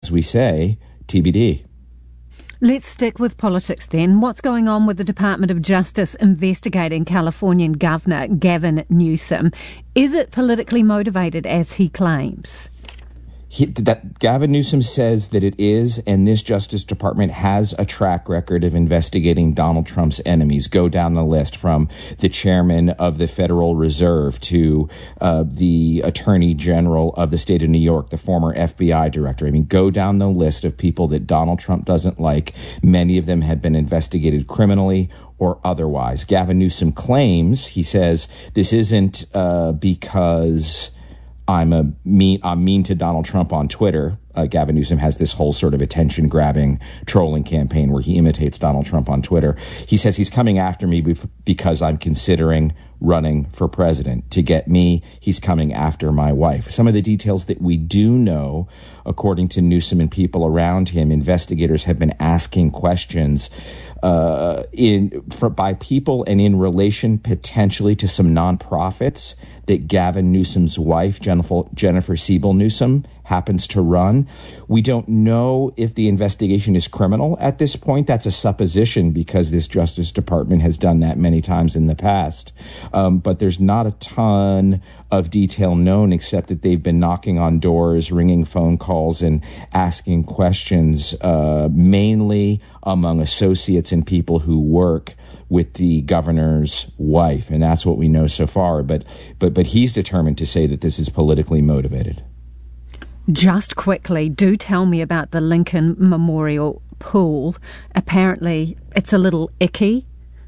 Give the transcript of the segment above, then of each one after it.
as we say, TBD. Let's stick with politics then. What's going on with the Department of Justice investigating Californian Governor Gavin Newsom? Is it politically motivated, as he claims? Gavin Newsom says that it is, and this Justice Department has a track record of investigating Donald Trump's enemies. Go down the list from the chairman of the Federal Reserve to the Attorney General of the state of New York, the former FBI director. I mean, go down the list of people that Donald Trump doesn't like. Many of them have been investigated criminally or otherwise. Gavin Newsom claims, he says, this isn't because I'm mean to Donald Trump on Twitter. Gavin Newsom has this whole sort of attention-grabbing trolling campaign where he imitates Donald Trump on Twitter. He says he's coming after me because I'm considering running for president. To get me, he's coming after my wife. Some of the details that we do know, according to Newsom and people around him, investigators have been asking questions by people and in relation potentially to some nonprofits that Gavin Newsom's wife, Jennifer Siebel Newsom, happens to run. We don't know if the investigation is criminal at this point. That's a supposition because this Justice Department has done that many times in the past. But there's not a ton of detail known except that they've been knocking on doors, ringing phone calls, and asking questions, mainly among associates and people who work with the governor's wife. And that's what we know so far. But he's determined to say that this is politically motivated. Just quickly, do tell me about the Lincoln Memorial Pool. Apparently, it's a little icky.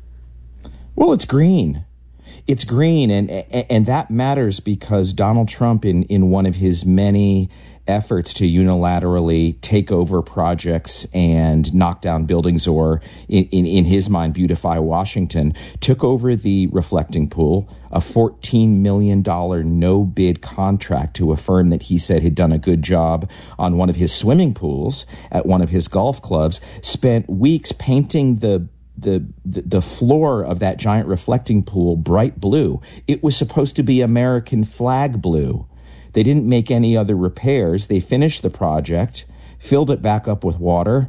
Well, it's green. It's green, and that matters because Donald Trump, in one of his many efforts to unilaterally take over projects and knock down buildings or, in his mind, beautify Washington, took over the reflecting pool, a $14 million no-bid contract to a firm that he said had done a good job on one of his swimming pools at one of his golf clubs, spent weeks painting the floor of that giant reflecting pool bright blue. It was supposed to be American flag blue. They didn't make any other repairs. They finished the project, filled it back up with water.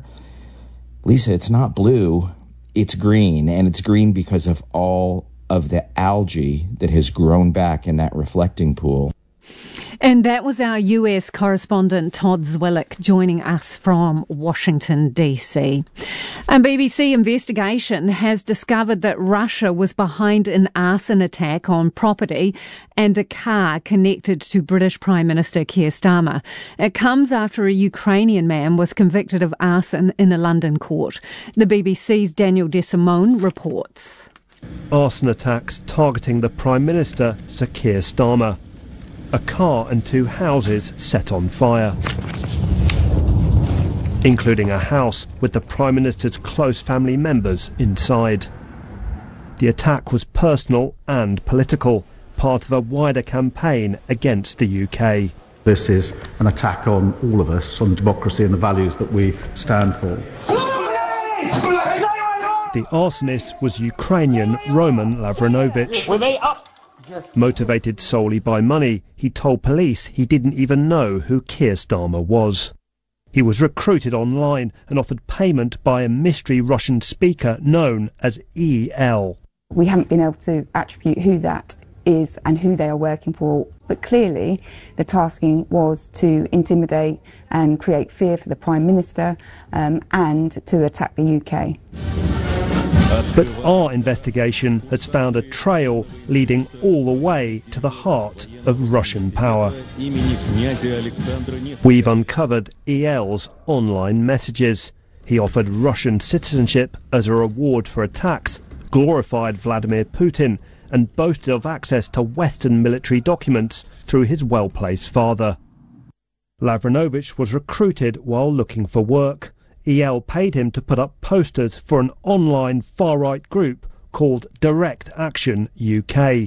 Lisa, it's not blue, it's green, and it's green because of all of the algae that has grown back in that reflecting pool. And that was our US correspondent Todd Zwillich joining us from Washington, D.C. A BBC investigation has discovered that Russia was behind an arson attack on property and a car connected to British Prime Minister Keir Starmer. It comes after a Ukrainian man was convicted of arson in a London court. The BBC's Daniel DeSimone reports. Arson attacks targeting the Prime Minister, Sir Keir Starmer. A car and 2 houses set on fire, including a house with the Prime Minister's close family members inside. The attack was personal and political, part of a wider campaign against the UK. This is an attack on all of us, on democracy and the values that we stand for. The arsonist was Ukrainian Roman Lavrinovich. Motivated solely by money, he told police he didn't even know who Keir Starmer was. He was recruited online and offered payment by a mystery Russian speaker known as EL. We haven't been able to attribute who that is and who they are working for, but clearly the tasking was to intimidate and create fear for the Prime Minister and to attack the UK. But our investigation has found a trail leading all the way to the heart of Russian power. We've uncovered EL's online messages. He offered Russian citizenship as a reward for attacks, glorified Vladimir Putin, and boasted of access to Western military documents through his well-placed father. Lavrinovich was recruited while looking for work. EL paid him to put up posters for an online far-right group called Direct Action UK.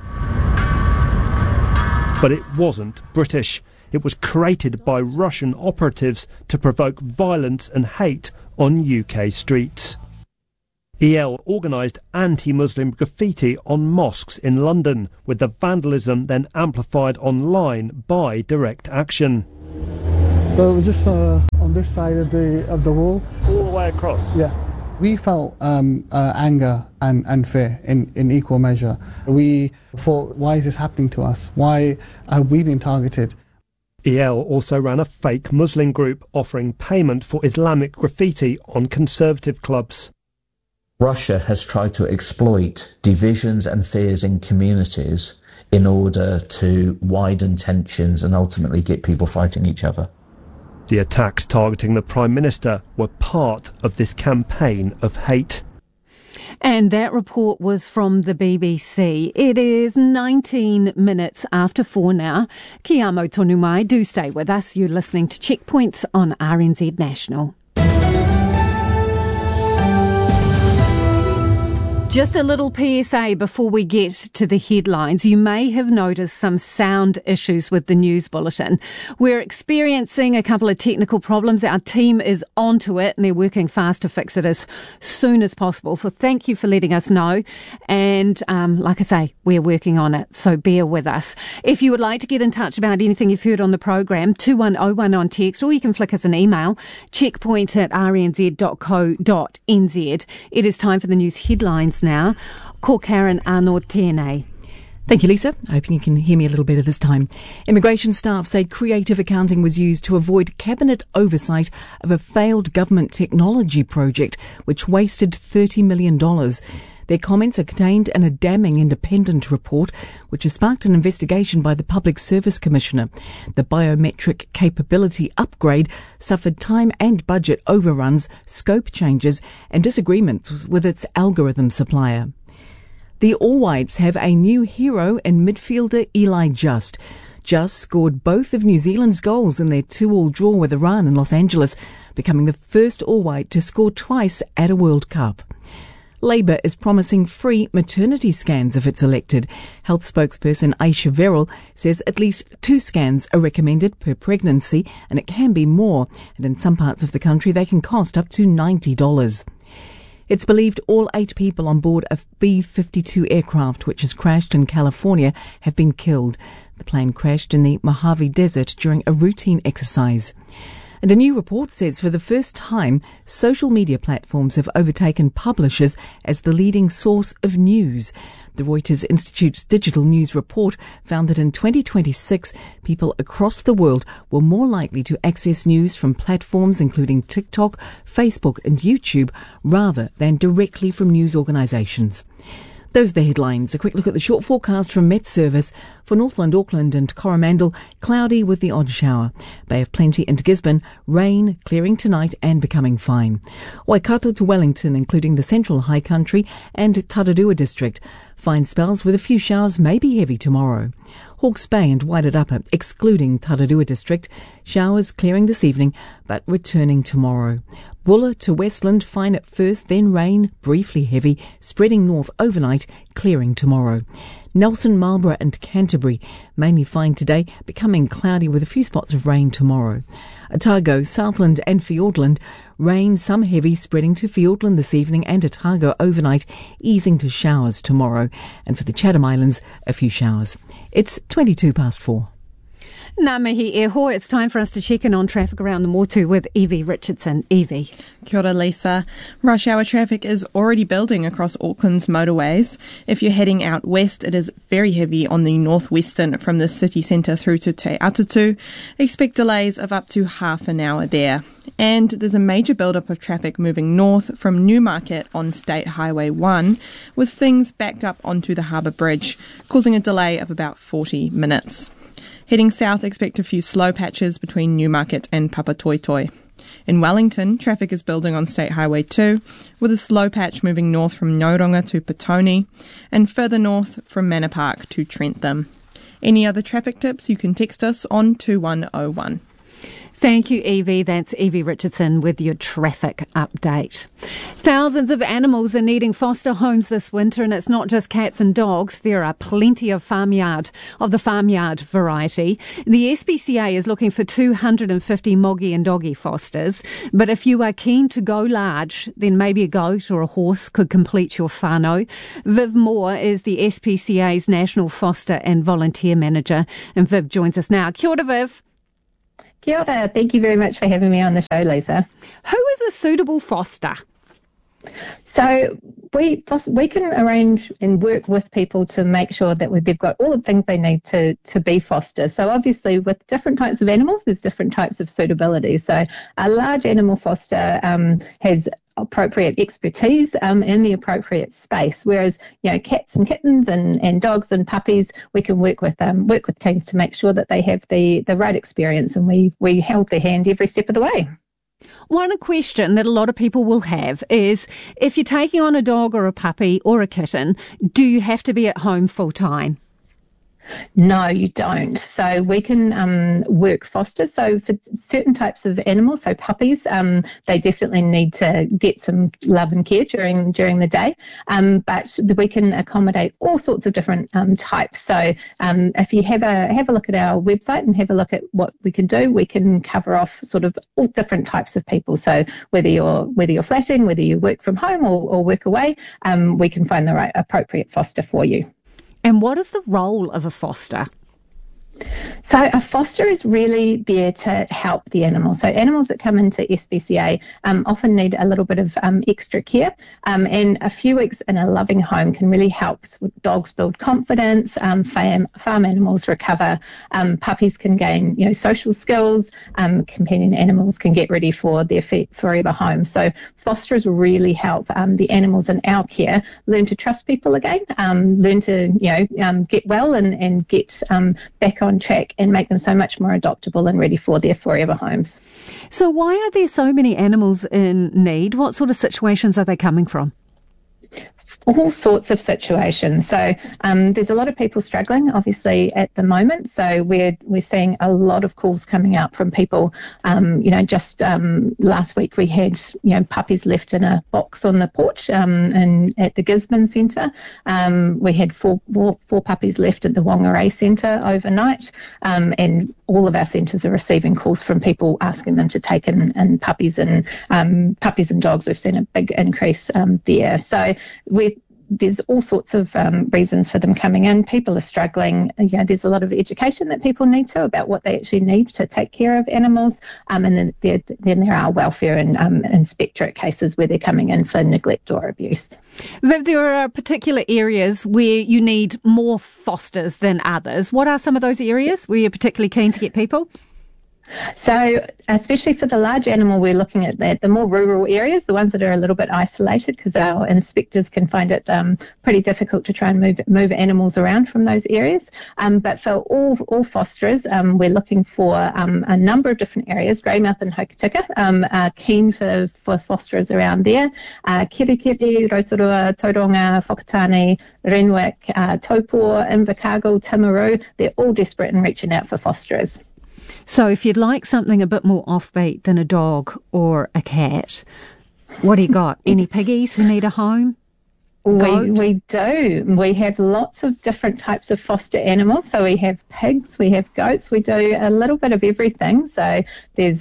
But it wasn't British. It was created by Russian operatives to provoke violence and hate on UK streets. EL organised anti-Muslim graffiti on mosques in London, with the vandalism then amplified online by Direct Action. So just on this side of the wall. All the way across? Yeah. We felt anger and fear in equal measure. We thought, why is this happening to us? Why have we been targeted? EL also ran a fake Muslim group offering payment for Islamic graffiti on conservative clubs. Russia has tried to exploit divisions and fears in communities in order to widen tensions and ultimately get people fighting each other. The attacks targeting the Prime Minister were part of this campaign of hate. And that report was from the BBC. It is 19 minutes after 4 now. Ki amo tonu mai. Do stay with us. You're listening to Checkpoints on RNZ National. Just a little PSA before we get to the headlines. You may have noticed some sound issues with the news bulletin. We're experiencing a couple of technical problems. Our team is onto it and they're working fast to fix it as soon as possible. So thank you for letting us know. And like I say, we're working on it, so bear with us. If you would like to get in touch about anything you've heard on the program, 2101 on text, or you can flick us an email, checkpoint@rnz.co.nz. It is time for the news headlines now. Ko Karen Arnold tēnei. Thank you, Lisa. Hoping you can hear me a little better this time. Immigration staff say creative accounting was used to avoid cabinet oversight of a failed government technology project which wasted $30 million. Their comments are contained in a damning independent report which has sparked an investigation by the Public Service Commissioner. The biometric capability upgrade suffered time and budget overruns, scope changes and disagreements with its algorithm supplier. The All Whites have a new hero in midfielder Eli Just. Just scored both of New Zealand's goals in their 2-2 draw with Iran in Los Angeles, becoming the first All White to score twice at a World Cup. Labour is promising free maternity scans if it's elected. Health spokesperson Aisha Verrill says at least 2 scans are recommended per pregnancy, and it can be more, and in some parts of the country they can cost up to $90. It's believed all 8 people on board a B-52 aircraft which has crashed in California have been killed. The plane crashed in the Mojave Desert during a routine exercise. And a new report says for the first time, social media platforms have overtaken publishers as the leading source of news. The Reuters Institute's digital news report found that in 2026, people across the world were more likely to access news from platforms including TikTok, Facebook and YouTube rather than directly from news organisations. Those are the headlines. A quick look at the short forecast from Met Service. For Northland, Auckland and Coromandel, cloudy with the odd shower. Bay of Plenty into Gisborne, rain, clearing tonight and becoming fine. Waikato to Wellington, including the Central High Country and Tararua District. Fine spells with a few showers, may be heavy tomorrow. Hawke's Bay and Wairarapa, excluding Tararua District. Showers clearing this evening, but returning tomorrow. Bulla to Westland, fine at first, then rain, briefly heavy, spreading north overnight, clearing tomorrow. Nelson, Marlborough and Canterbury, mainly fine today, becoming cloudy with a few spots of rain tomorrow. Otago, Southland and Fiordland, rain, some heavy, spreading to Fiordland this evening and Otago overnight, easing to showers tomorrow. And for the Chatham Islands, a few showers. It's 4:22. Ngā mihi e hoa. It's time for us to check in on traffic around the Motu with Evie Richardson. Evie. Kia ora, Lisa. Rush hour traffic is already building across Auckland's motorways. If you're heading out west, it is very heavy on the northwestern from the city centre through to Te Atatu. Expect delays of up to half an hour there. And there's a major build-up of traffic moving north from Newmarket on State Highway 1, with things backed up onto the Harbour Bridge, causing a delay of about 40 minutes. Heading south, expect a few slow patches between Newmarket and Papatoetoe. In Wellington, traffic is building on State Highway 2, with a slow patch moving north from Noronga to Petone, and further north from Manor Park to Trentham. Any other traffic tips, you can text us on 2101. Thank you, Evie. That's Evie Richardson with your traffic update. Thousands of animals are needing foster homes this winter, and it's not just cats and dogs. There are plenty of the farmyard variety. The SPCA is looking for 250 moggy and doggy fosters, but if you are keen to go large, then maybe a goat or a horse could complete your whānau. Viv Moore is the SPCA's National Foster and Volunteer Manager, and Viv joins us now. Kia ora, Viv. Kia ora. Thank you very much for having me on the show, Lisa. Who is a suitable foster? So we can arrange and work with people to make sure that they've got all the things they need to be foster. So obviously with different types of animals, there's different types of suitability. So a large animal foster has appropriate expertise in the appropriate space, whereas cats and kittens and dogs and puppies, we can work with teams to make sure that they have the right experience, and we hold their hand every step of the way. One question that a lot of people will have is, if you're taking on a dog or a puppy or a kitten, do you have to be at home full time? No, you don't. So we can work foster. So for certain types of animals, so puppies, they definitely need to get some love and care during the day. But we can accommodate all sorts of different types. So if you have a look at our website and have a look at what we can do, we can cover off sort of all different types of people. So whether you're flatting, whether you work from home or work away, we can find the right appropriate foster for you. And what is the role of a foster? So a foster is really there to help the animal. So animals that come into SPCA often need a little bit of extra care, and a few weeks in a loving home can really help dogs build confidence, farm animals recover, puppies can gain social skills, companion animals can get ready for their forever home. So fosters really help the animals in our care learn to trust people again, learn to get well and get back on track, and make them so much more adoptable and ready for their forever homes. So why are there so many animals in need? What sort of situations are they coming from? All sorts of situations. So there's a lot of people struggling, obviously, at the moment. So we're seeing a lot of calls coming out from people. Just last week we had puppies left in a box on the porch and at the Gisborne Centre. We had four puppies left at the Whangarei Centre overnight, and all of our centres are receiving calls from people asking them to take in puppies and dogs. We've seen a big increase there. So there's all sorts of reasons for them coming in. People are struggling. There's a lot of education that people need to about what they actually need to take care of animals. And then there are welfare and inspectorate cases where they're coming in for neglect or abuse. Viv, there are particular areas where you need more fosters than others. What are some of those areas where you're particularly keen to get people? So especially for the large animal, we're looking at the more rural areas, the ones that are a little bit isolated, because our inspectors can find it pretty difficult to try and move animals around from those areas. But for all fosterers, we're looking for a number of different areas. Greymouth and Hokitika are keen for fosterers around there. Kirikiri, Rotorua, Tauranga, Whakatane, Renwick, Taupo, Invercargill, Timaru, they're all desperate and reaching out for fosterers. So if you'd like something a bit more offbeat than a dog or a cat, what do you got? Any piggies who need a home? We do. We have lots of different types of foster animals. So we have pigs, we have goats, we do a little bit of everything. So we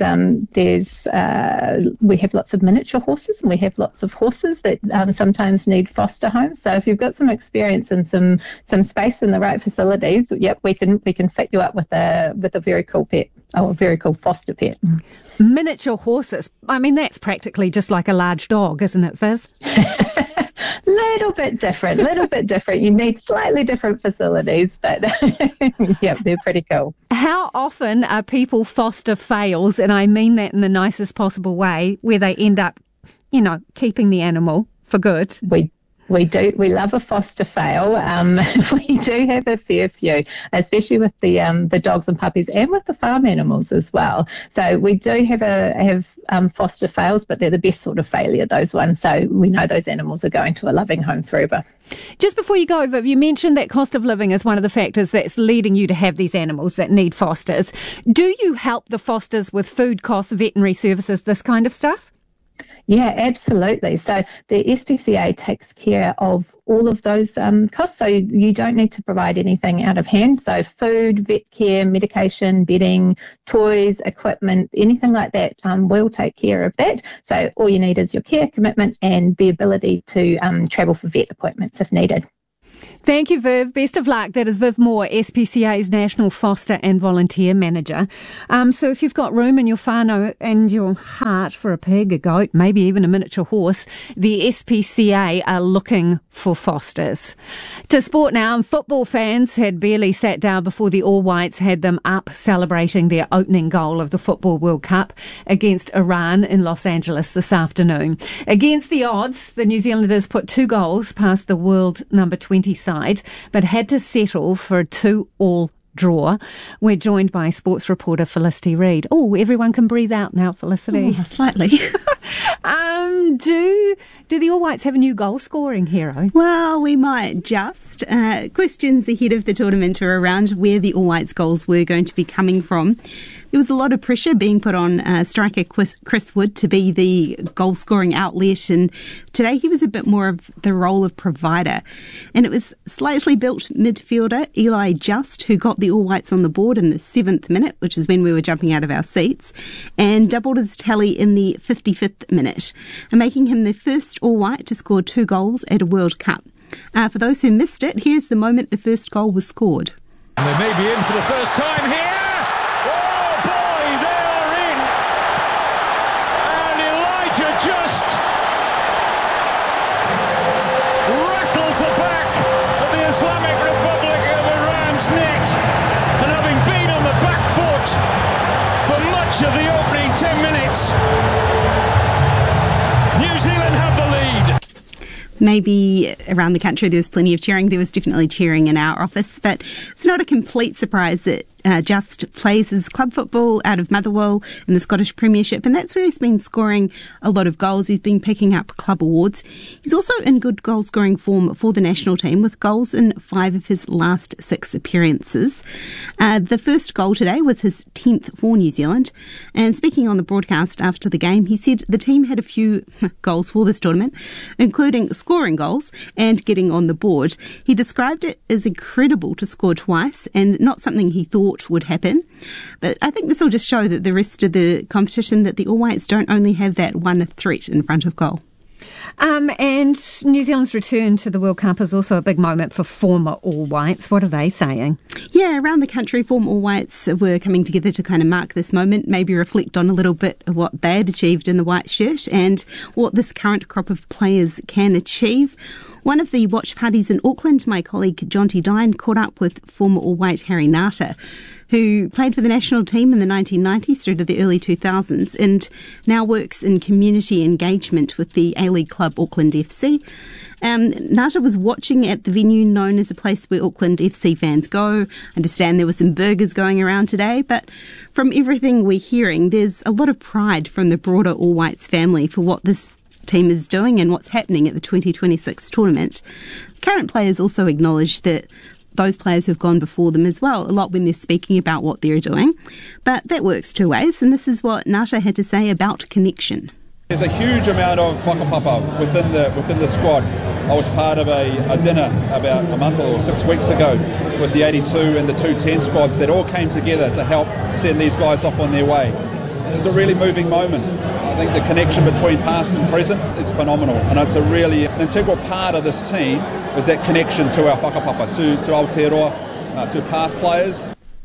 have lots of miniature horses, and we have lots of horses that sometimes need foster homes. So if you've got some experience and some space in the right facilities, we can fit you up with a very cool pet, or a very cool foster pet. Miniature horses. I mean, that's practically just like a large dog, isn't it, Viv? Little bit different. You need slightly different facilities, but they're pretty cool. How often are people foster fails, and I mean that in the nicest possible way, where they end up, keeping the animal for good? We do. We love a foster fail. We do have a fair few, especially with the dogs and puppies, and with the farm animals as well. So we do have foster fails, but they're the best sort of failure, those ones. So we know those animals are going to a loving home forever. Just before you go, Viv, you mentioned that cost of living is one of the factors that's leading you to have these animals that need fosters. Do you help the fosters with food costs, veterinary services, this kind of stuff? Yeah, absolutely. So the SPCA takes care of all of those costs, so you don't need to provide anything out of hand. So food, vet care, medication, bedding, toys, equipment, anything like that, we'll take care of that. So all you need is your care, commitment, and the ability to travel for vet appointments if needed. Thank you, Viv. Best of luck. That is Viv Moore, SPCA's National Foster and Volunteer Manager. So if you've got room in your whānau and your heart for a pig, a goat, maybe even a miniature horse, the SPCA are looking for fosters. To sport now, football fans had barely sat down before the All Whites had them up celebrating their opening goal of the Football World Cup against Iran in Los Angeles this afternoon. Against the odds, the New Zealanders put 2 goals past the world number 20 side, but had to settle for a 2-2 draw. We're joined by sports reporter Felicity Reid. Oh, everyone can breathe out now, Felicity. Oh, slightly. Do the All Whites have a new goal scoring hero? Well, we might just. Questions ahead of the tournament are around where the All Whites goals were going to be coming from. There was a lot of pressure being put on striker Chris Wood to be the goal-scoring outlet, and today he was a bit more of the role of provider. And it was slightly built midfielder Eli Just who got the All Whites on the board in the 7th minute, which is when we were jumping out of our seats, and doubled his tally in the 55th minute, and making him the first All White to score 2 goals at a World Cup. For those who missed it, here's the moment the first goal was scored. And they may be in for the first time here. Just rattles the back of the Islamic Republic of Iran's net, and having been on the back foot for much of the opening 10 minutes, New Zealand have the lead. Maybe around the country there was plenty of cheering. There was definitely cheering in our office, but it's not a complete surprise that Just plays his club football out of Motherwell in the Scottish Premiership, and that's where he's been scoring a lot of goals. He's been picking up club awards. He's also in good goal-scoring form for the national team, with goals in 5 of his last 6 appearances. The first goal today was his 10th for New Zealand, and speaking on the broadcast after the game, he said the team had a few goals for this tournament, including scoring goals and getting on the board. He described it as incredible to score twice, and not something he thought would happen. But I think this will just show that the rest of the competition, that the All Whites don't only have that one threat in front of goal. And New Zealand's return to the World Cup is also a big moment for former All Whites. What are they saying? Yeah, around the country, former All Whites were coming together to kind of mark this moment, maybe reflect on a little bit of what they had achieved in the white shirt and what this current crop of players can achieve. One of the watch parties in Auckland, my colleague Jonty Dine caught up with former All White Harry Ngata, who played for the national team in the 1990s through to the early 2000s and now works in community engagement with the A-League club Auckland FC. Ngata was watching at the venue known as a place where Auckland FC fans go. I understand there were some burgers going around today, but from everything we're hearing, there's a lot of pride from the broader All Whites family for what this team is doing and what's happening at the 2026 tournament. Current players also acknowledge that those players who've gone before them as well, a lot when they're speaking about what they're doing. But that works 2 ways, and this is what Ngata had to say about connection. There's a huge amount of whakapapa within the squad. I was part of a dinner about a month or 6 weeks ago with the 82 and the 210 squads that all came together to help send these guys off on their way. It was a really moving moment. I think the connection between past and present is phenomenal, and it's a really an integral part of this team is that connection to our whakapapa, to Aotearoa, to past players.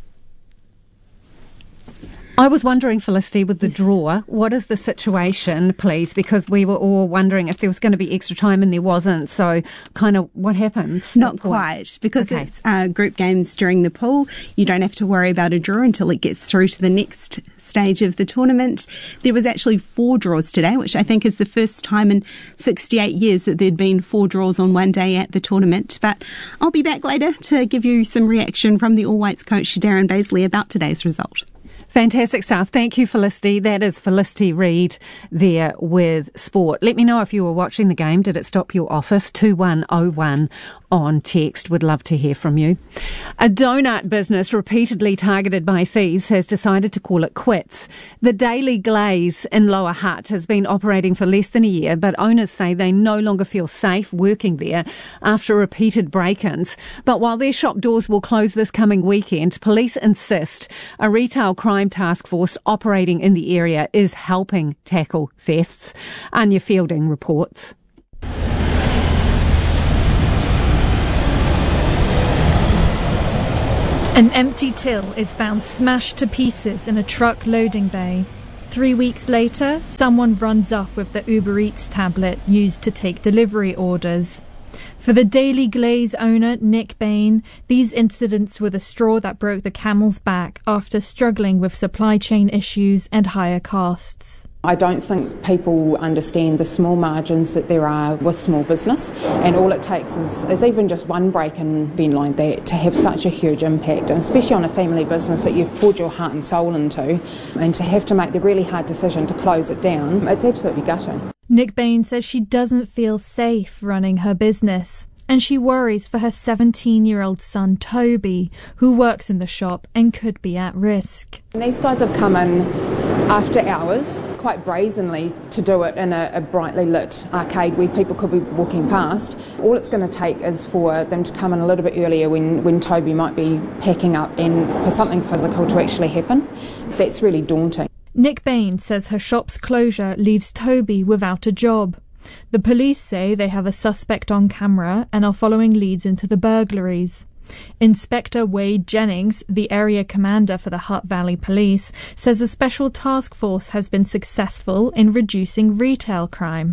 I was wondering, Felicity, with the draw, what is the situation, please? Because we were all wondering if there was going to be extra time and there wasn't. So kind of what happens? Not quite, because it's group games during the pool. You don't have to worry about a draw until it gets through to the next stage of the tournament. There was actually 4 draws today, which I think is the first time in 68 years that there'd been 4 draws on one day at the tournament. But I'll be back later to give you some reaction from the All Whites coach Darren Bazley about today's result. Fantastic stuff. Thank you, Felicity. That is Felicity Reid there with sport. Let me know if you were watching the game. Did it stop your office? 2101 on text. Would love to hear from you. A donut business repeatedly targeted by thieves has decided to call it quits. The Daily Glaze in Lower Hutt has been operating for less than a year, but owners say they no longer feel safe working there after repeated break-ins. But while their shop doors will close this coming weekend, police insist a retail crime task force operating in the area is helping tackle thefts. Anya Fielding reports. An empty till is found smashed to pieces in a truck loading bay. 3 weeks later, someone runs off with the Uber Eats tablet used to take delivery orders. For the Daily Glaze owner, Nick Bain, these incidents were the straw that broke the camel's back after struggling with supply chain issues and higher costs. I don't think people understand the small margins that there are with small business, and all it takes is even just one break in bin like that to have such a huge impact, and especially on a family business that you've poured your heart and soul into, and to have to make the really hard decision to close it down, it's absolutely gutting. Nick Bain says she doesn't feel safe running her business, and she worries for her 17-year-old son Toby, who works in the shop and could be at risk. And these guys have come in after hours, quite brazenly, to do it in a brightly lit arcade where people could be walking past. All it's going to take is for them to come in a little bit earlier when Toby might be packing up, and for something physical to actually happen. That's really daunting. Nick Bain says her shop's closure leaves Toby without a job. The police say they have a suspect on camera and are following leads into the burglaries. Inspector Wade Jennings, the area commander for the Hutt Valley Police, says a special task force has been successful in reducing retail crime.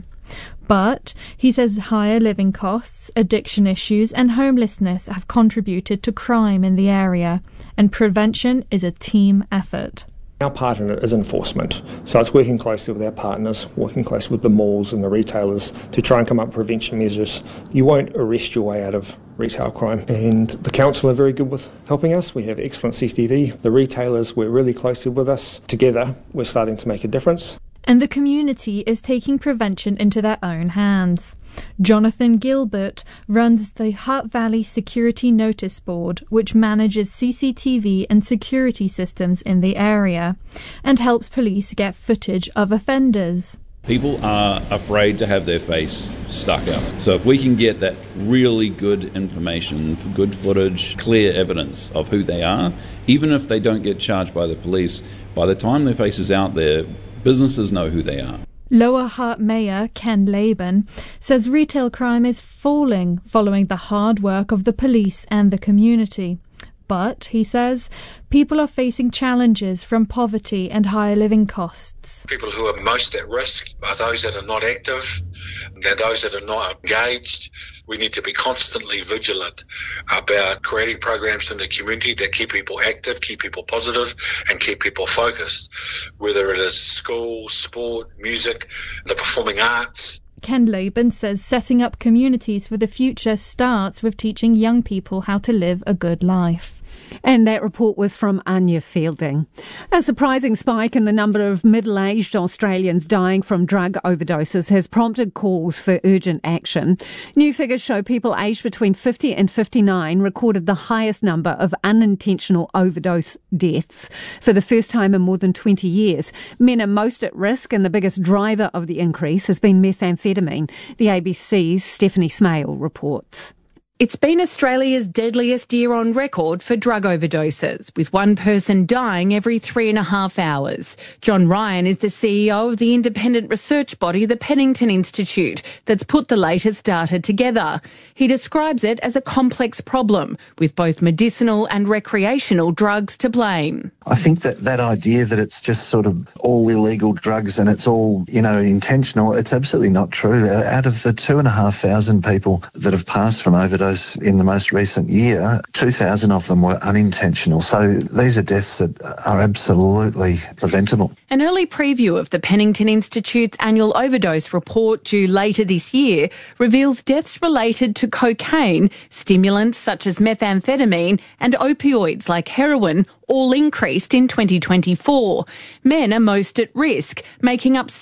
But he says higher living costs, addiction issues and homelessness have contributed to crime in the area, and prevention is a team effort. Our part in it is enforcement, so it's working closely with our partners, working closely with the malls and the retailers to try and come up with prevention measures. You won't arrest your way out of retail crime, and the council are very good with helping us. We have excellent CCTV. The retailers work really closely with us. Together, we're starting to make a difference. And the community is taking prevention into their own hands. Jonathan Gilbert runs the Hutt Valley Security Notice Board, which manages CCTV and security systems in the area and helps police get footage of offenders. People are afraid to have their face stuck up. So if we can get that really good information, good footage, clear evidence of who they are, even if they don't get charged by the police, by the time their face is out there, businesses know who they are. Lower Hutt Mayor Ken Laban says retail crime is falling following the hard work of the police and the community. But, he says, people are facing challenges from poverty and higher living costs. People who are most at risk are those that are not active, they're those that are not engaged. We need to be constantly vigilant about creating programs in the community that keep people active, keep people positive, and keep people focused, whether it is school, sport, music, the performing arts. Ken Laban says setting up communities for the future starts with teaching young people how to live a good life. And that report was from Anya Fielding. A surprising spike in the number of middle-aged Australians dying from drug overdoses has prompted calls for urgent action. New figures show people aged between 50 and 59 recorded the highest number of unintentional overdose deaths for the first time in more than 20 years. Men are most at risk, and the biggest driver of the increase has been methamphetamine. The ABC's Stephanie Smale reports. It's been Australia's deadliest year on record for drug overdoses, with one person dying every 3.5 hours. John Ryan is the CEO of the independent research body, the Pennington Institute, that's put the latest data together. He describes it as a complex problem, with both medicinal and recreational drugs to blame. I think that idea that it's just sort of all illegal drugs and it's all, intentional, it's absolutely not true. Out of the 2,500 people that have passed from overdose in the most recent year, 2,000 of them were unintentional. So these are deaths that are absolutely preventable. An early preview of the Pennington Institute's annual overdose report, due later this year, reveals deaths related to cocaine, stimulants such as methamphetamine, and opioids like heroin all increased in 2024. Men are most at risk, making up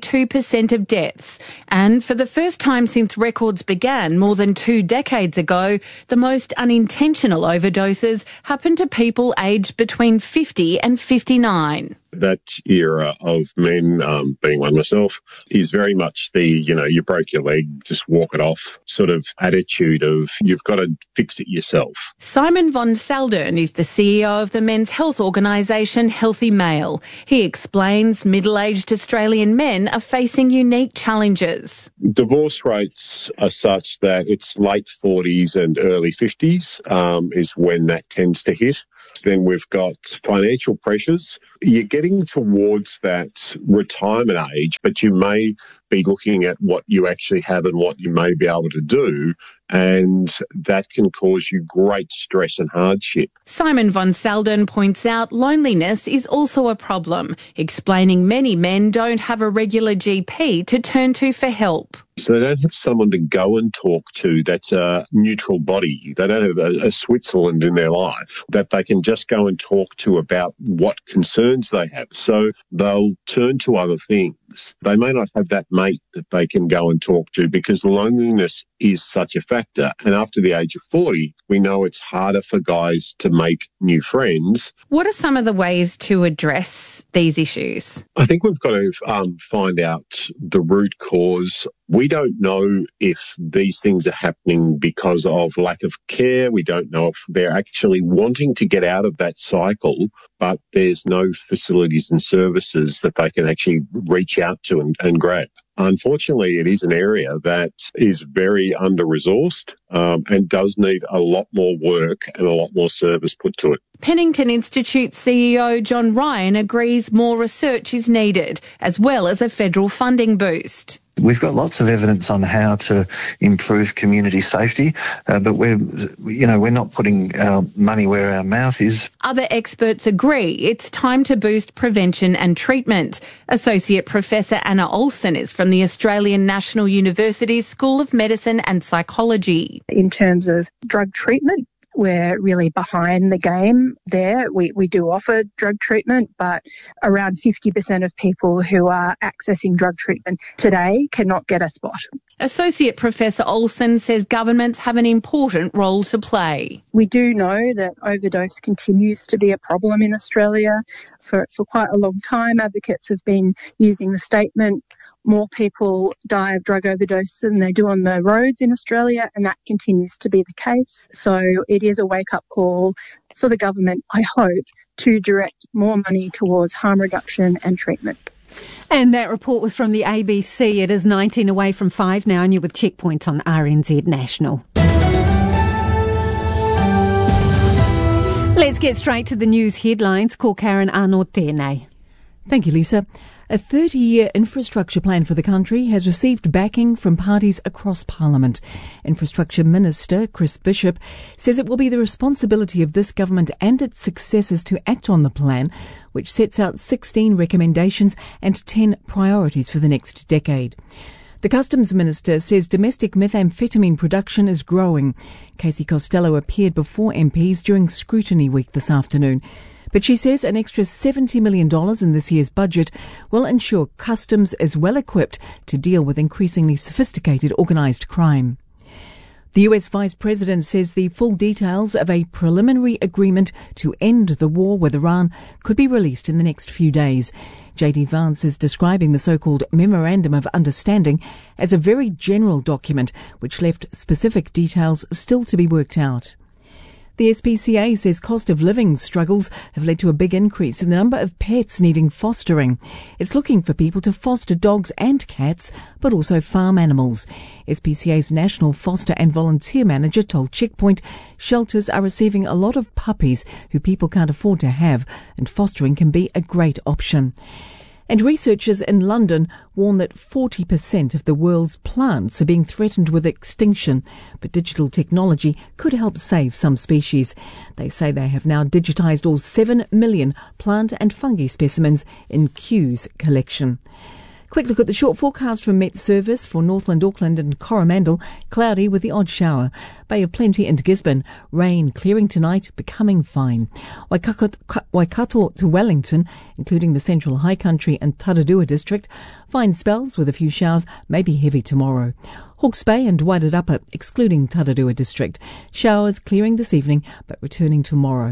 72% of deaths. And for the first time since records began more than 2 decades ago, the most unintentional overdoses happened to people aged between 50 and 59. That era of men, being one myself, is very much the, you broke your leg, just walk it off sort of attitude of you've got to fix it yourself. Simon von Saldern is the CEO of the men's health organisation Healthy Male. He explains middle-aged Australian men are facing unique challenges. Divorce rates are such that it's late 40s and early 50s is when that tends to hit. Then we've got financial pressures. You're getting towards that retirement age, but you may be looking at what you actually have and what you may be able to do, and that can cause you great stress and hardship. Simon von Saldern points out loneliness is also a problem, explaining many men don't have a regular GP to turn to for help. So they don't have someone to go and talk to that's a neutral body. They don't have a Switzerland in their life that they can just go and talk to about what concerns they have. So they'll turn to other things. They may not have that mate that they can go and talk to because loneliness is such a factor. And after the age of 40, we know it's harder for guys to make new friends. What are some of the ways to address these issues? I think we've got to find out the root cause. We don't know if these things are happening because of lack of care. We don't know if they're actually wanting to get out of that cycle, but there's no facilities and services that they can actually reach out to and grab. Unfortunately, it is an area that is very under-resourced and does need a lot more work and a lot more service put to it. Pennington Institute CEO John Ryan agrees more research is needed, as well as a federal funding boost. We've got lots of evidence on how to improve community safety, but we're not putting our money where our mouth is. Other experts agree it's time to boost prevention and treatment. Associate Professor Anna Olsen is from the Australian National University's School of Medicine and Psychology. In terms of drug treatment, we're really behind the game there. We do offer drug treatment, but around 50% of people who are accessing drug treatment today cannot get a spot. Associate Professor Olsen says governments have an important role to play. We do know that overdose continues to be a problem in Australia. For quite a long time, advocates have been using the statement, more people die of drug overdose than they do on the roads in Australia, and that continues to be the case. So it is a wake-up call for the government, I hope, to direct more money towards harm reduction and treatment. And that report was from the ABC. It is 19 away from 5 now, and you're with Checkpoint on RNZ National. Let's get straight to the news headlines. Ko Karen Arnold tēnei. Thank you, Lisa. A 30-year infrastructure plan for the country has received backing from parties across Parliament. Infrastructure Minister Chris Bishop says it will be the responsibility of this government and its successors to act on the plan, which sets out 16 recommendations and 10 priorities for the next decade. The Customs Minister says domestic methamphetamine production is growing. Casey Costello appeared before MPs during Scrutiny Week this afternoon. But she says an extra $70 million in this year's budget will ensure Customs is well equipped to deal with increasingly sophisticated organised crime. The US Vice President says the full details of a preliminary agreement to end the war with Iran could be released in the next few days. J.D. Vance is describing the so-called Memorandum of Understanding as a very general document which left specific details still to be worked out. The SPCA says cost of living struggles have led to a big increase in the number of pets needing fostering. It's looking for people to foster dogs and cats, but also farm animals. SPCA's National Foster and Volunteer Manager told Checkpoint shelters are receiving a lot of puppies who people can't afford to have, and fostering can be a great option. And researchers in London warn that 40% of the world's plants are being threatened with extinction, but digital technology could help save some species. They say they have now digitised all 7 million plant and fungi specimens in Kew's collection. Quick look at the short forecast from Met Service for Northland, Auckland and Coromandel. Cloudy with the odd shower. Bay of Plenty and Gisborne. Rain clearing tonight, becoming fine. Waikato to Wellington, including the Central High Country and Tararua District. Fine spells with a few showers, maybe heavy tomorrow. Hawke's Bay and Wairarapa, excluding Tararua District. Showers clearing this evening, but returning tomorrow.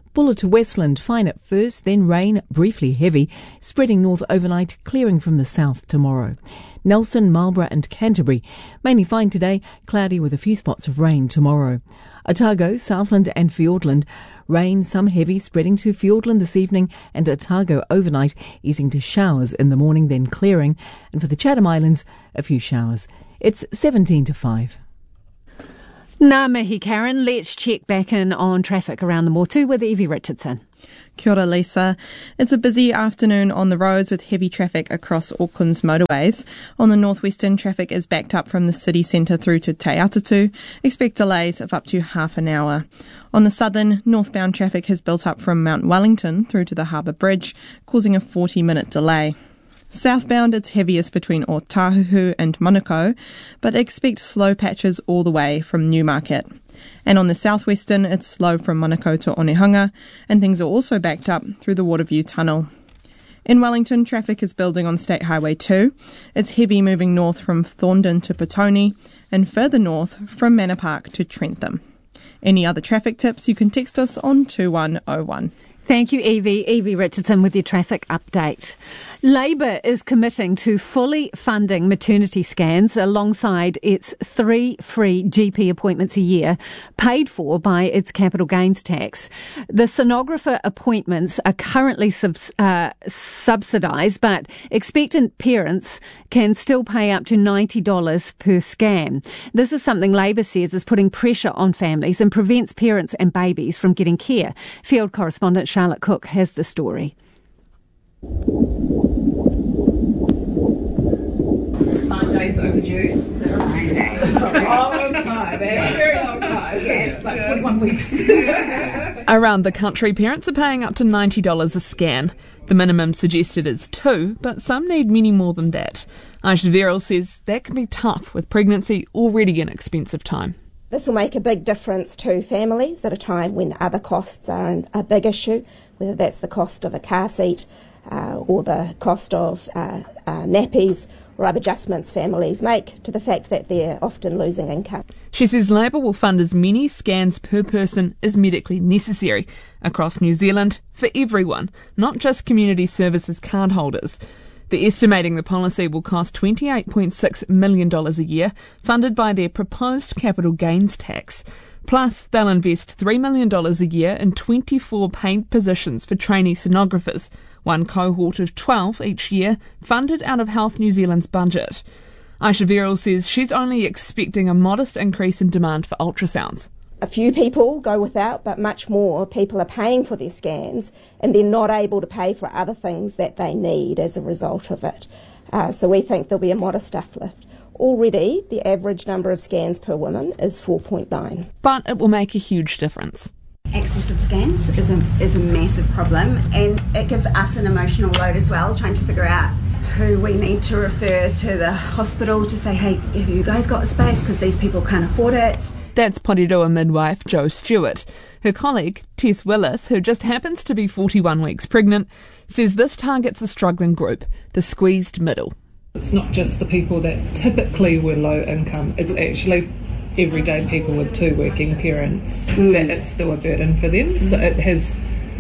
Buller to Westland, fine at first, then rain, briefly heavy, spreading north overnight, clearing from the south tomorrow. Nelson, Marlborough and Canterbury, mainly fine today, cloudy with a few spots of rain tomorrow. Otago, Southland and Fiordland, rain, some heavy, spreading to Fiordland this evening, and Otago overnight, easing to showers in the morning, then clearing. And for the Chatham Islands, a few showers. It's 17 to 5. Ngā mihi, Karen. Let's check back in on traffic around the Motu with Evie Richardson. Kia ora, Lisa. It's a busy afternoon on the roads with heavy traffic across Auckland's motorways. On the northwestern, traffic is backed up from the city centre through to Te Atatu. Expect delays of up to half an hour. On the southern, northbound traffic has built up from Mount Wellington through to the Harbour Bridge, causing a 40-minute delay. Southbound, it's heaviest between Otahuhu and Manukau, but expect slow patches all the way from Newmarket. And on the southwestern, it's slow from Manukau to Onehunga, and things are also backed up through the Waterview Tunnel. In Wellington, traffic is building on State Highway 2. It's heavy moving north from Thorndon to Petone, and further north from Manor Park to Trentham. Any other traffic tips, you can text us on 2101. Thank you, Evie. Evie Richardson with your traffic update. Labor is committing to fully funding maternity scans alongside its 3 free GP appointments a year, paid for by its capital gains tax. The sonographer appointments are currently subsidised, but expectant parents can still pay up to $90 per scan. This is something Labor says is putting pressure on families and prevents parents and babies from getting care. Field correspondent Charlotte Cook has the story. 5 days overdue. 9 days. That's a long time. Very long time. Yes. Like 41 weeks. Around the country, parents are paying up to $90 a scan. The minimum suggested is 2, but some need many more than that. Aisha Verrill says that can be tough with pregnancy already an expensive time. This will make a big difference to families at a time when other costs are a big issue, whether that's the cost of a car seat or the cost of nappies or other adjustments families make to the fact that they're often losing income. She says Labor will fund as many scans per person as medically necessary across New Zealand for everyone, not just community services card holders. They're estimating the policy will cost $28.6 million a year, funded by their proposed capital gains tax. Plus, they'll invest $3 million a year in 24 paid positions for trainee sonographers, one cohort of 12 each year, funded out of Health New Zealand's budget. Aisha Verrill says she's only expecting a modest increase in demand for ultrasounds. A few people go without, but much more people are paying for their scans and they're not able to pay for other things that they need as a result of it. So we think there'll be a modest uplift. Already, the average number of scans per woman is 4.9. But it will make a huge difference. Excess of scans is a massive problem, and it gives us an emotional load as well, trying to figure out who we need to refer to the hospital to say, hey, have you guys got a space, because these people can't afford it. That's Porirua midwife Jo Stewart. Her colleague, Tess Willis, who just happens to be 41 weeks pregnant, says this targets a struggling group, the squeezed middle. It's not just the people that typically were low income, it's actually everyday people with 2 working parents that it's still a burden for them. So it has,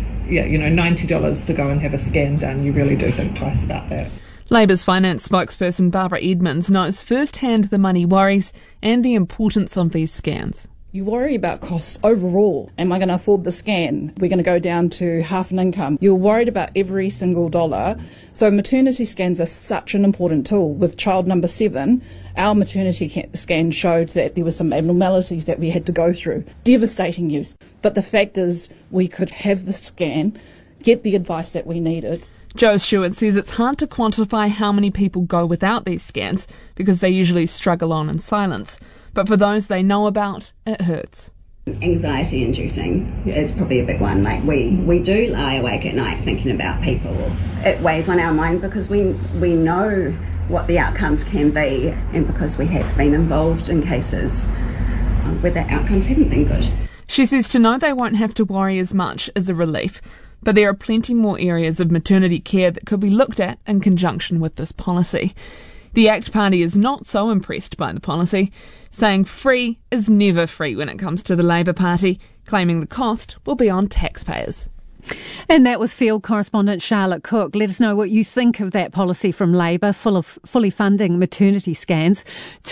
$90 to go and have a scan done. You really do think twice about that. Labor's finance spokesperson Barbara Edmonds knows firsthand the money worries and the importance of these scans. You worry about costs overall. Am I going to afford the scan? We're going to go down to half an income. You're worried about every single dollar. So maternity scans are such an important tool. With child number 7, our maternity scan showed that there were some abnormalities that we had to go through. Devastating news. But the fact is we could have the scan, get the advice that we needed. Jo Stewart says it's hard to quantify how many people go without these scans because they usually struggle on in silence. But for those they know about, it hurts. Anxiety inducing is probably a big one. Like we do lie awake at night thinking about people. It weighs on our mind because we know what the outcomes can be, and because we have been involved in cases where the outcomes haven't been good. She says to know they won't have to worry as much is a relief. But there are plenty more areas of maternity care that could be looked at in conjunction with this policy. The ACT Party is not so impressed by the policy, saying free is never free when it comes to the Labour Party, claiming the cost will be on taxpayers. And that was field correspondent Charlotte Cook. Let us know what you think of that policy from Labour, fully funding maternity scans.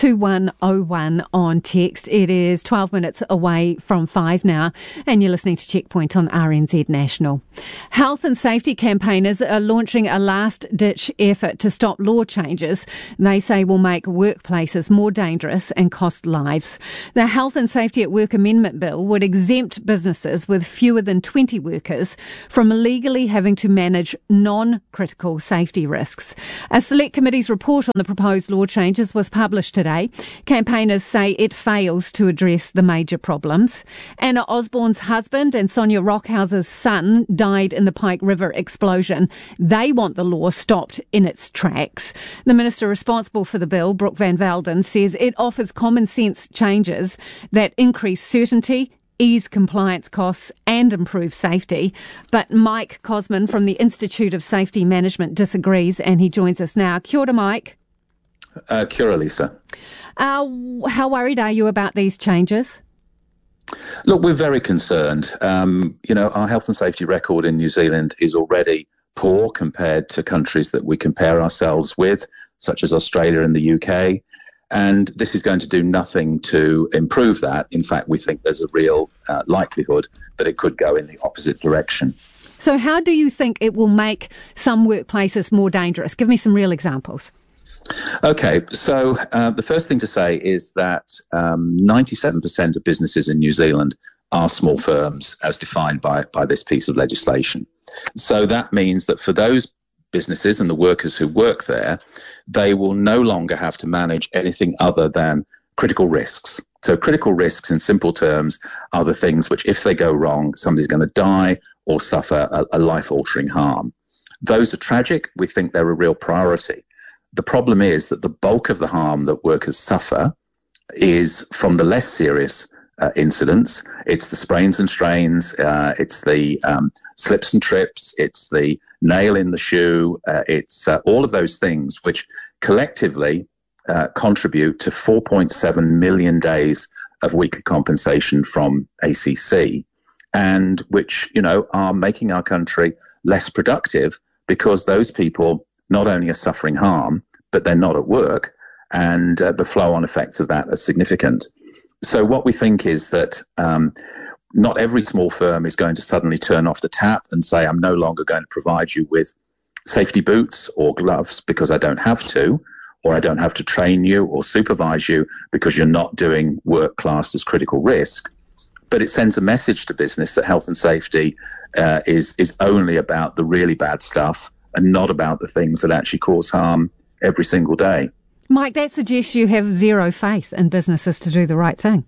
2101 on text. It is 12 minutes away from 5 now, and you're listening to Checkpoint on RNZ National. Health and safety campaigners are launching a last-ditch effort to stop law changes they say will make workplaces more dangerous and cost lives. The Health and Safety at Work Amendment Bill would exempt businesses with fewer than 20 workers from legally having to manage non-critical safety risks. A select committee's report on the proposed law changes was published today. Campaigners say it fails to address the major problems. Anna Osborne's husband and Sonia Rockhouse's son died in the Pike River explosion. They want the law stopped in its tracks. The minister responsible for the bill, Brooke Van Velden, says it offers common sense changes that increase certainty, ease compliance costs and improve safety. But Mike Cosman from the Institute of Safety Management disagrees, and he joins us now. Kia ora, Mike. Kia ora, Lisa. How worried are you about these changes? Look, we're very concerned. Our health and safety record in New Zealand is already poor compared to countries that we compare ourselves with, such as Australia and the UK. And this is going to do nothing to improve that. In fact, we think there's a real likelihood that it could go in the opposite direction. So how do you think it will make some workplaces more dangerous? Give me some real examples. Okay, so the first thing to say is that 97% of businesses in New Zealand are small firms, as defined by this piece of legislation. So that means that for those businesses and the workers who work there, they will no longer have to manage anything other than critical risks. So critical risks, in simple terms, are the things which, if they go wrong, somebody's going to die or suffer a life-altering harm. Those are tragic. We think they're a real priority. The problem is that the bulk of the harm that workers suffer is from the less serious incidents. It's the sprains and strains, it's the slips and trips, it's the nail in the shoe, it's all of those things which collectively contribute to 4.7 million days of weekly compensation from ACC, and which, are making our country less productive because those people not only are suffering harm, but they're not at work, and the flow-on effects of that are significant. So what we think is that not every small firm is going to suddenly turn off the tap and say, I'm no longer going to provide you with safety boots or gloves because I don't have to, or I don't have to train you or supervise you because you're not doing work classed as critical risk. But it sends a message to business that health and safety is only about the really bad stuff and not about the things that actually cause harm every single day. Mike, that suggests you have zero faith in businesses to do the right thing.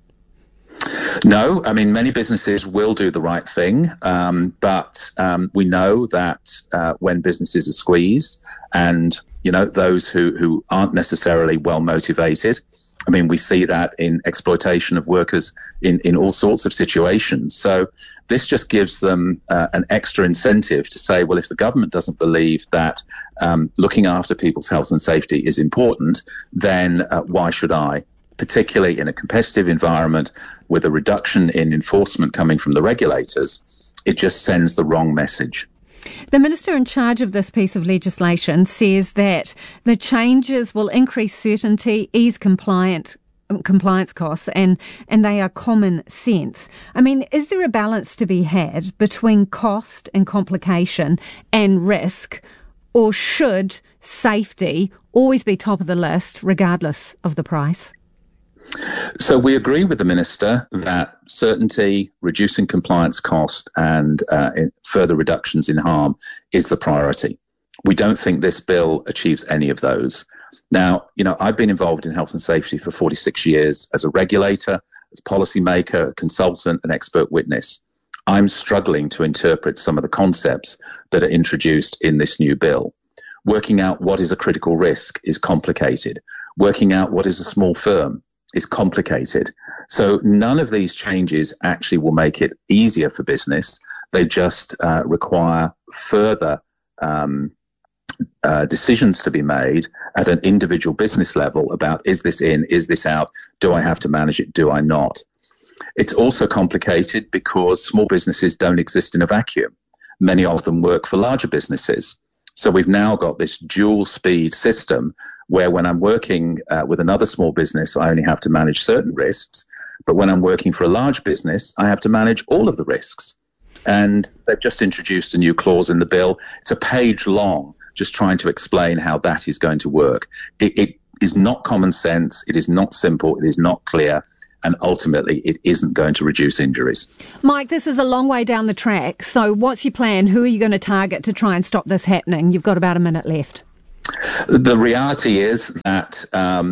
No, I mean, many businesses will do the right thing, but we know that when businesses are squeezed and, those who aren't necessarily well motivated, I mean, we see that in exploitation of workers in all sorts of situations. So this just gives them an extra incentive to say, well, if the government doesn't believe that looking after people's health and safety is important, then why should I? Particularly in a competitive environment with a reduction in enforcement coming from the regulators, it just sends the wrong message. The minister in charge of this piece of legislation says that the changes will increase certainty, ease compliance costs, and they are common sense. I mean, is there a balance to be had between cost and complication and risk, or should safety always be top of the list regardless of the price? So we agree with the minister that certainty, reducing compliance cost and further reductions in harm is the priority. We don't think this bill achieves any of those. Now, I've been involved in health and safety for 46 years as a regulator, as policymaker, consultant and expert witness. I'm struggling to interpret some of the concepts that are introduced in this new bill. Working out what is a critical risk is complicated. Working out what is a small firm is complicated. So none of these changes actually will make it easier for business. They just require further decisions to be made at an individual business level about, is this in, is this out, do I have to manage it, do I not? It's also complicated because small businesses don't exist in a vacuum. Many of them work for larger businesses. So we've now got this dual speed system where when I'm working with another small business, I only have to manage certain risks. But when I'm working for a large business, I have to manage all of the risks. And they've just introduced a new clause in the bill. It's a page long, just trying to explain how that is going to work. It is not common sense. It is not simple. It is not clear. And ultimately, it isn't going to reduce injuries. Mike, this is a long way down the track. So what's your plan? Who are you going to target to try and stop this happening? You've got about a minute left. The reality is that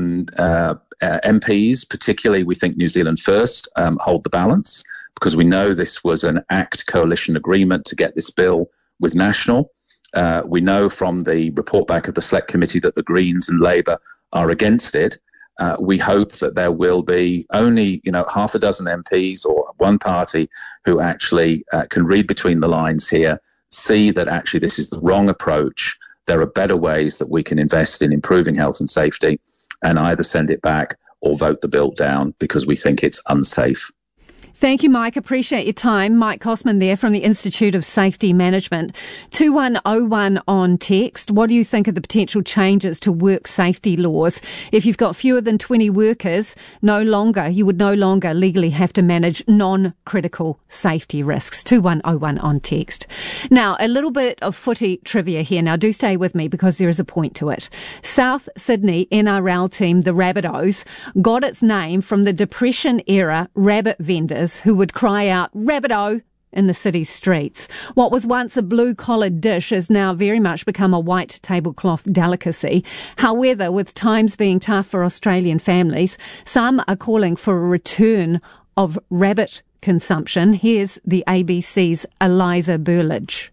MPs, particularly we think New Zealand First, hold the balance, because we know this was an ACT coalition agreement to get this bill with National. We know from the report back of the Select Committee that the Greens and Labour are against it. We hope that there will be only, half a dozen MPs or one party who actually can read between the lines here, see that actually this is the wrong approach. There are better ways that we can invest in improving health and safety, and either send it back or vote the bill down because we think it's unsafe. Thank you, Mike. Appreciate your time. Mike Kosman there from the Institute of Safety Management. 2101 on text. What do you think of the potential changes to work safety laws? If you've got fewer than 20 workers, you would no longer legally have to manage non-critical safety risks. 2101 on text. Now, a little bit of footy trivia here. Now, do stay with me because there is a point to it. South Sydney NRL team, the Rabbitohs, got its name from the Depression-era rabbit vendors who would cry out, "Rabbitoh," in the city's streets. What was once a blue-collared dish has now very much become a white tablecloth delicacy. However, with times being tough for Australian families, some are calling for a return of rabbit consumption. Here's the ABC's Eliza Burlage.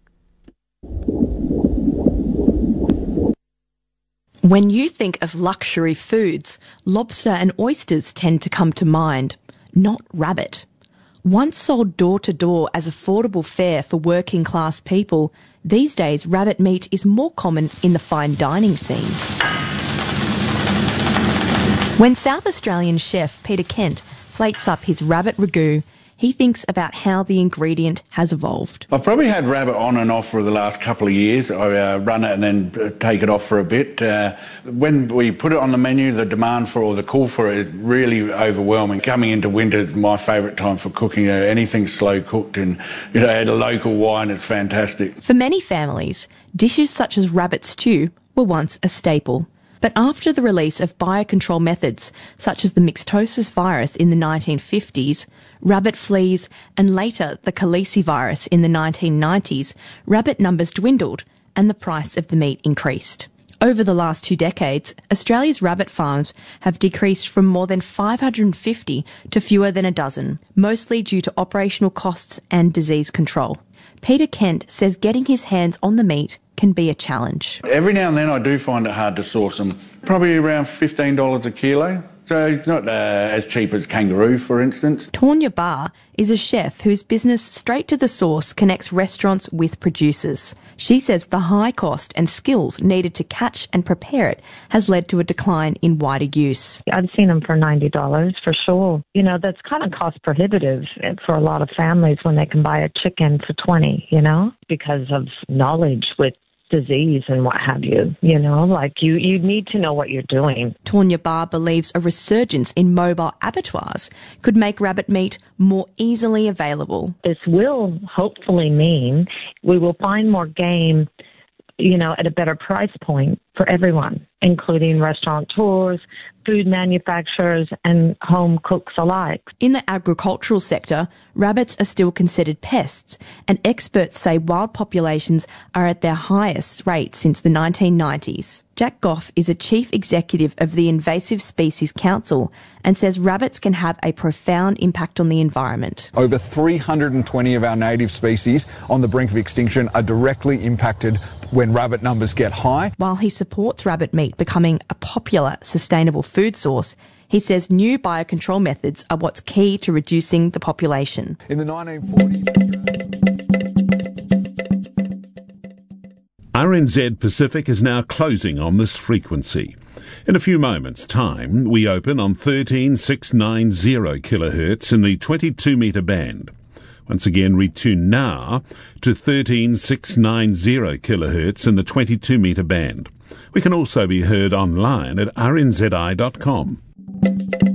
When you think of luxury foods, lobster and oysters tend to come to mind, not rabbit. Once sold door-to-door as affordable fare for working-class people, these days rabbit meat is more common in the fine dining scene. When South Australian chef Peter Kent plates up his rabbit ragu, he thinks about how the ingredient has evolved. I've probably had rabbit on and off for the last couple of years. I run it and then take it off for a bit. When we put it on the menu, the demand for, or the call for it, is really overwhelming. Coming into winter is my favourite time for cooking. Anything slow cooked and add a local wine, it's fantastic. For many families, dishes such as rabbit stew were once a staple. But after the release of biocontrol methods, such as the myxotosis virus in the 1950s, rabbit fleas, and later the Khaleesi virus in the 1990s, rabbit numbers dwindled and the price of the meat increased. Over the last 2 decades, Australia's rabbit farms have decreased from more than 550 to fewer than a dozen, mostly due to operational costs and disease control. Peter Kent says getting his hands on the meat can be a challenge. Every now and then I do find it hard to source them. Probably around $15 a kilo. So it's not as cheap as kangaroo, for instance. Tonya Barr is a chef whose business Straight to the Source connects restaurants with producers. She says the high cost and skills needed to catch and prepare it has led to a decline in wider use. I've seen them for $90 for sure. That's kind of cost prohibitive for a lot of families when they can buy a chicken for $20, because of knowledge with disease and what have you, you need to know what you're doing. Tonya Barr believes a resurgence in mobile abattoirs could make rabbit meat more easily available. This will hopefully mean we will find more game, at a better price point for everyone, including restaurateurs, food manufacturers and home cooks alike. In the agricultural sector, rabbits are still considered pests, and experts say wild populations are at their highest rate since the 1990s. Jack Goff is a chief executive of the Invasive Species Council and says rabbits can have a profound impact on the environment. Over 320 of our native species on the brink of extinction are directly impacted when rabbit numbers get high. While he supports rabbit meat becoming a popular, sustainable food source, he says new biocontrol methods are what's key to reducing the population. In the 1940s... RNZ Pacific is now closing on this frequency. In a few moments' time, we open on 13690 kHz in the 22-metre band. Once again, retune now to 13690 kHz in the 22-metre band. We can also be heard online at rnzi.com.